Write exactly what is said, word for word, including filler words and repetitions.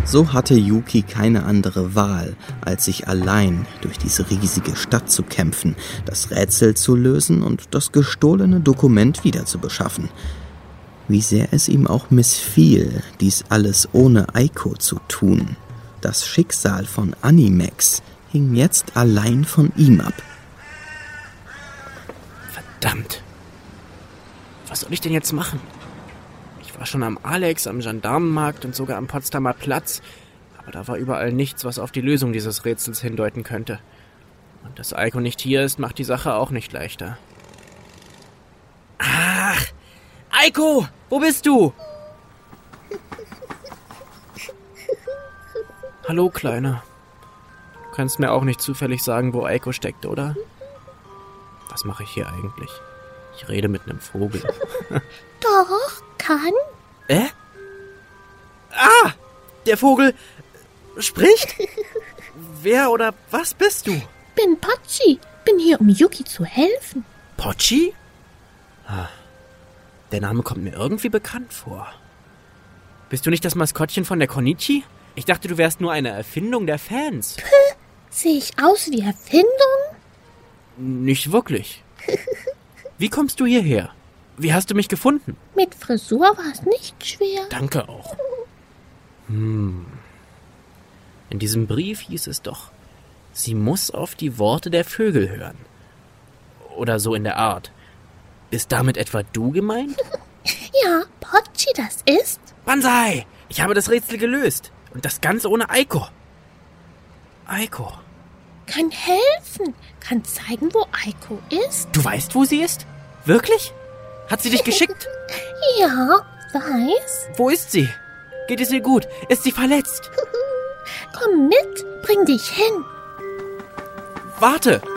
So hatte Yuki keine andere Wahl, als sich allein durch diese riesige Stadt zu kämpfen, das Rätsel zu lösen und das gestohlene Dokument wieder zu beschaffen. Wie sehr es ihm auch missfiel, dies alles ohne Aiko zu tun. Das Schicksal von Animex hing jetzt allein von ihm ab. Verdammt. Was soll ich denn jetzt machen? Ich war schon am Alex, am Gendarmenmarkt und sogar am Potsdamer Platz, aber da war überall nichts, was auf die Lösung dieses Rätsels hindeuten könnte. Und dass Aiko nicht hier ist, macht die Sache auch nicht leichter. Ach, Aiko, wo bist du? Hallo, Kleiner. Du kannst mir auch nicht zufällig sagen, wo Aiko steckt, oder? Was mache ich hier eigentlich? Ich rede mit einem Vogel. Doch, kann. Äh? Ah! Der Vogel spricht? Wer oder was bist du? Bin Pochi. Bin hier, um Yuki zu helfen. Pochi? Ah, der Name kommt mir irgendwie bekannt vor. Bist du nicht das Maskottchen von der Konichi? Ich dachte, du wärst nur eine Erfindung der Fans. Sehe ich aus wie Erfindung? Nicht wirklich. Wie kommst du hierher? Wie hast du mich gefunden? Mit Frisur war es nicht schwer. Danke auch. Hm. In diesem Brief hieß es doch, sie muss auf die Worte der Vögel hören. Oder so in der Art. Ist damit etwa du gemeint? Ja, Pochi, das ist... Banzai! Ich habe das Rätsel gelöst. Und das Ganze ohne Aiko. Aiko. Kann helfen. Kann zeigen, wo Aiko ist. Du weißt, wo sie ist? Wirklich? Hat sie dich geschickt? Ja, weiß. Wo ist sie? Geht es ihr gut? Ist sie verletzt? Komm mit, bring dich hin. Warte!